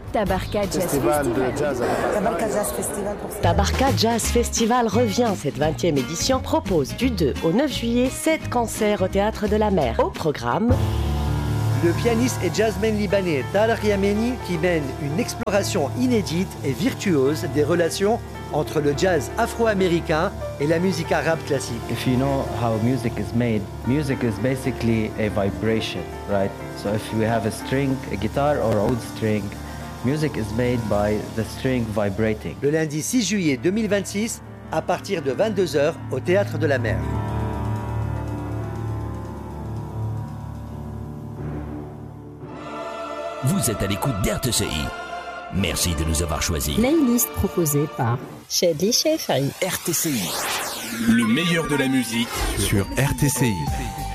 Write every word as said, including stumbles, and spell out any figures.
Tabarka Jazz Festival Festival. de jazz. Tabarka Jazz Festival pour ça. Tabarka Jazz Festival revient. Cette vingtième édition propose du deux au neuf juillet sept concerts au Théâtre de la Mer. Au programme, le pianiste et jazzman libanais Tarek Yameni qui mène une exploration inédite et virtuose des relations entre le jazz afro-américain et la musique arabe classique. If you know how music is made, music is basically a vibration, right? So if we have a string, a guitar or oud string, music is made by the string vibrating. Le lundi six juillet deux mille vingt-six, à partir de vingt-deux heures au Théâtre de la Mer. Vous êtes à l'écoute d'R T C I. Merci de nous avoir choisis. Playlist proposée par Shadi Shefari. R T C I. Le meilleur de la musique sur R T C I.